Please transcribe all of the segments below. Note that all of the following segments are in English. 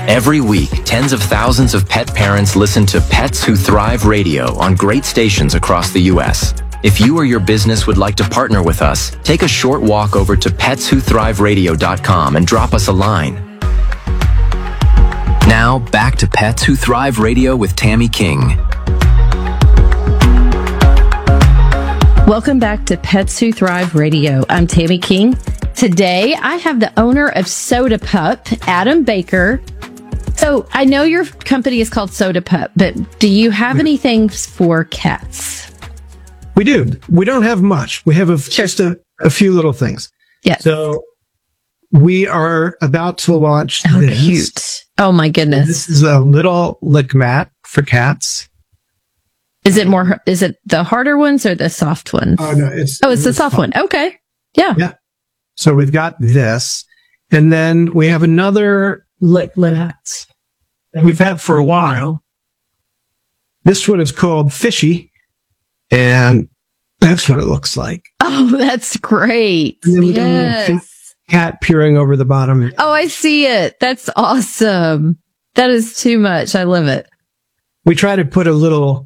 Every week, tens of thousands of pet parents listen to Pets Who Thrive Radio on great stations across the U.S. If you or your business would like to partner with us, take a short walk over to petswhothriveradio.com and drop us a line. Now, back to Pets Who Thrive Radio with Tammy King. Welcome back to Pets Who Thrive Radio. I'm Tammy King. Today, I have the owner of Soda Pup, Adam Baker. So I know your company is called Soda Pup, but do you have anything for cats? We do. We don't have much. We have just a few little things. Yes. So we are about to launch this. Cute. Oh my goodness. This is a little lick mat for cats. Is it the harder ones or the soft ones? Oh, no, it's the soft one. Okay. Yeah. Yeah. So we've got this, and then we have another lick mat that we've had for a while. This one is called Fishy, and that's what it looks like. Oh, that's great. And then we got a cat peering over the bottom. Oh, I see it. That's awesome. That is too much. I love it. We try to put a little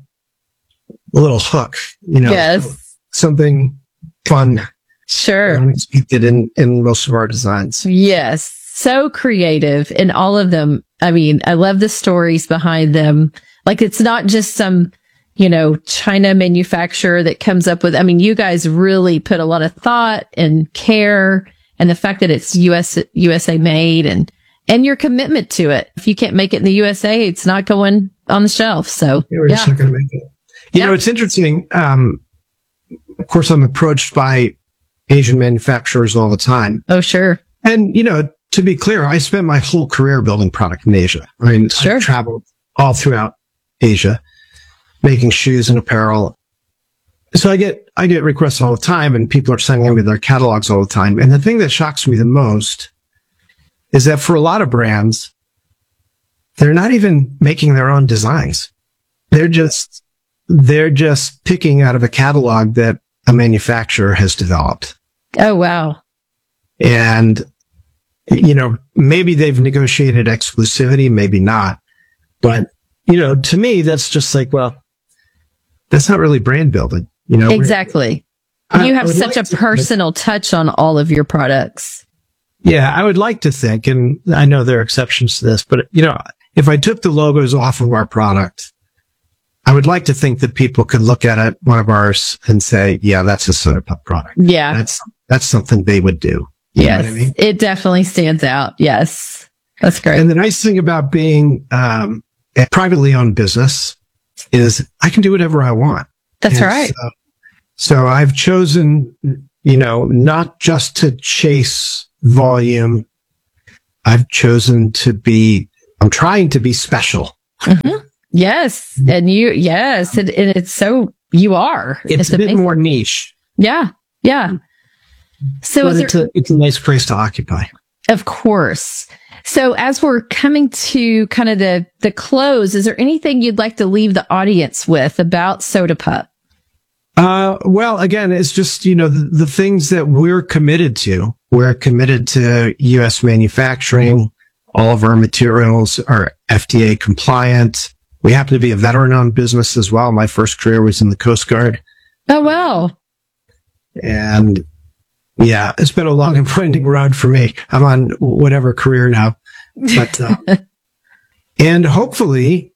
hook, yes, something fun. Sure. Unexpected in most of our designs. Yes. So creative in all of them. I mean, I love the stories behind them. Like, it's not just some, China manufacturer that comes up with, you guys really put a lot of thought and care, and the fact that it's USA made and your commitment to it. If you can't make it in the USA, it's not going on the shelf. So we're just not going to make it. It's interesting. Of course, I'm approached by Asian manufacturers all the time. Oh, sure. And, to be clear, I spent my whole career building product in Asia. Sure. I traveled all throughout Asia, making shoes and apparel. So I get requests all the time, and people are sending me their catalogs all the time. And the thing that shocks me the most is that for a lot of brands, they're not even making their own designs. They're just picking out of a catalog that a manufacturer has developed. Oh, wow. And, maybe they've negotiated exclusivity, maybe not. But, to me, that's just like, well, that's not really brand building, Exactly. You have such a personal touch on all of your products. Yeah, I would like to think, and I know there are exceptions to this, but, if I took the logos off of our product, I would like to think that people could look at one of ours and say, yeah, that's a Soda Pup product. Yeah. That's something they would do. Yes. Know what I mean? It definitely stands out. Yes. That's great. And the nice thing about being a privately owned business is I can do whatever I want. That's right. So I've chosen, not just to chase volume. I'm trying to be special. Mm-hmm. Yes. And it's so, you are. It's a bit more niche. Yeah. Yeah. So it's a nice place to occupy. Of course. So as we're coming to kind of the close, is there anything you'd like to leave the audience with about Soda Pup? Well, again, it's just, the things that we're committed to. We're committed to U.S. manufacturing. All of our materials are FDA compliant. We happen to be a veteran-owned business as well. My first career was in the Coast Guard. Oh, wow. And yeah, it's been a long and winding road for me. I'm on whatever career now. But, and hopefully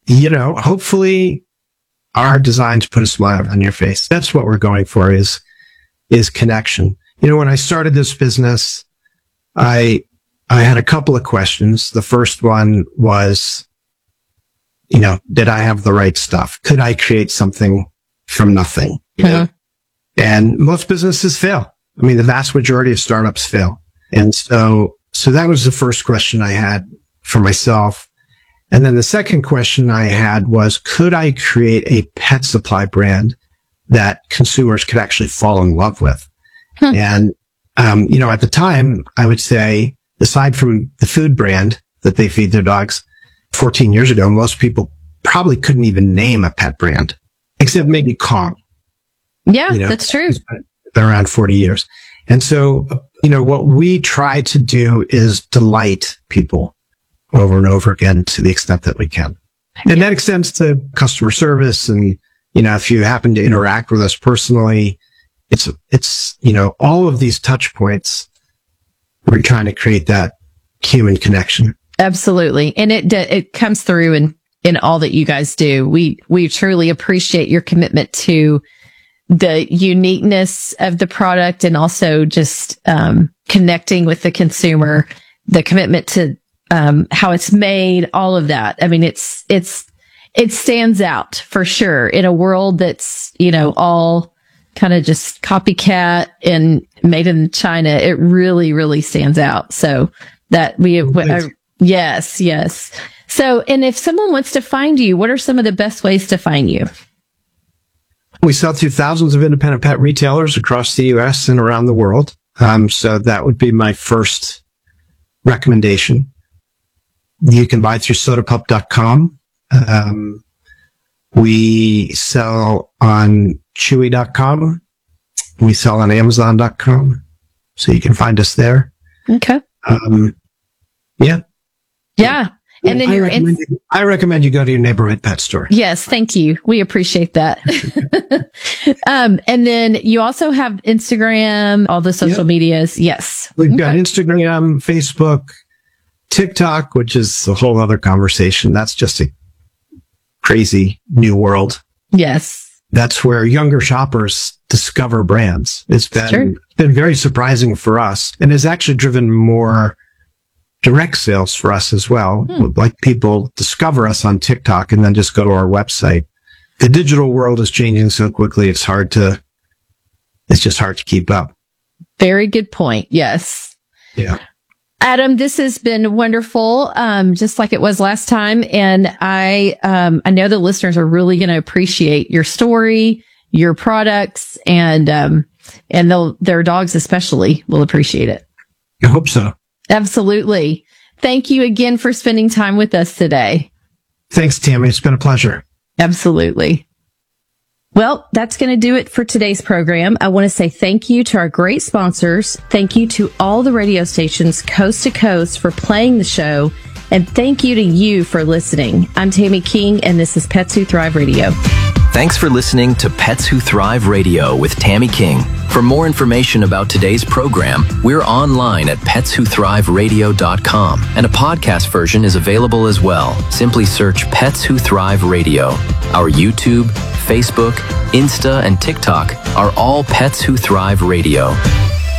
our designs put a smile on your face. That's what we're going for is connection. When I started this business, I had a couple of questions. The first one was, did I have the right stuff? Could I create something from nothing? And most businesses fail. The vast majority of startups fail. And so that was the first question I had for myself. And then the second question I had was, could I create a pet supply brand that consumers could actually fall in love with? And, at the time, I would say, aside from the food brand that they feed their dogs 14 years ago, most people probably couldn't even name a pet brand, except maybe Kong. Yeah, that's true. Been around 40 years. And so, what we try to do is delight people. over and over again to the extent that we can. And that extends to customer service. And, if you happen to interact with us personally, it's, all of these touch points, we're trying to create that human connection. Absolutely. And it comes through in all that you guys do. We truly appreciate your commitment to the uniqueness of the product and also just, connecting with the consumer, the commitment to, how it's made, all of that. I mean, it stands out for sure in a world that's, all kind of just copycat and made in China. It really, really stands out. So that yes. So, and if someone wants to find you, what are some of the best ways to find you? We sell through thousands of independent pet retailers across the U.S. and around the world. So that would be my first recommendation. You can buy through sodapup.com. We sell on chewy.com. We sell on amazon.com. So you can find us there. Okay. Yeah. And then I recommend you go to your neighborhood pet store. Yes. Thank you. We appreciate that. And then you also have Instagram, all the social medias. Yes. We've got Instagram, Facebook, TikTok, which is a whole other conversation. That's just a crazy new world. Yes. That's where younger shoppers discover brands. It's been very surprising for us and has actually driven more direct sales for us as well. Like people discover us on TikTok and then just go to our website. The digital world is changing so quickly. It's just hard to keep up. Very good point. Yes. Yeah. Adam, this has been wonderful. Just like it was last time. And I know the listeners are really going to appreciate your story, your products, and their dogs especially will appreciate it. I hope so. Absolutely. Thank you again for spending time with us today. Thanks, Tammy. It's been a pleasure. Absolutely. Well, that's going to do it for today's program. I want to say thank you to our great sponsors. Thank you to all the radio stations coast to coast for playing the show. And thank you to you for listening. I'm Tammy King, and this is Pets Who Thrive Radio. Thanks for listening to Pets Who Thrive Radio with Tammy King. For more information about today's program, we're online at petswhothriveradio.com, and a podcast version is available as well. Simply search Pets Who Thrive Radio. Our YouTube, Facebook, Insta, and TikTok are all Pets Who Thrive Radio.